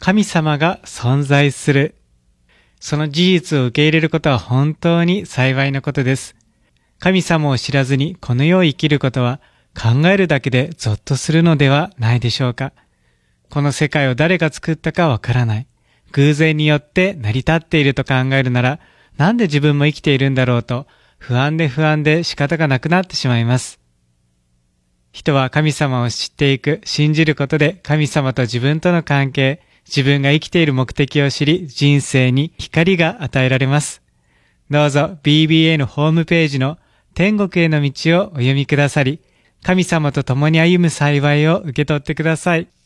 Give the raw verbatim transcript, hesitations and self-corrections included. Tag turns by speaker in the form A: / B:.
A: 神様が存在する。その事実を受け入れることは本当に幸いなことです。神様を知らずにこの世を生きることは考えるだけでゾッとするのではないでしょうか。この世界を誰が作ったかわからない。偶然によって成り立っていると考えるなら、なんで自分も生きているんだろうと不安で不安で仕方がなくなってしまいます。人は神様を知っていく、信じることで神様と自分との関係、自分が生きている目的を知り、人生に光が与えられます。どうぞ ビービーエー のホームページの天国への道をお読みくださり、神様と共に歩む幸いを受け取ってください。